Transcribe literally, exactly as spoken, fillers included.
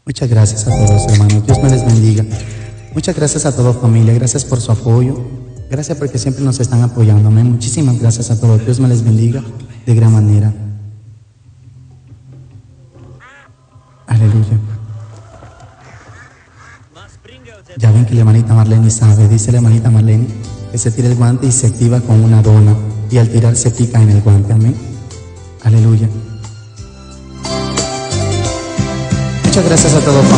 Muchas gracias a todos, hermanos. Dios me les bendiga. Muchas gracias a toda familia. Gracias por su apoyo. Gracias porque siempre nos están apoyándome. Muchísimas gracias a todos. Dios me les bendiga de gran manera. Aleluya. Ya ven que la hermanita Marlene sabe. Dice la hermanita Marlene que se tira el guante y se activa con una dona. Y al tirar se pica en el guante. Amén. Aleluya. Muchas gracias a todos.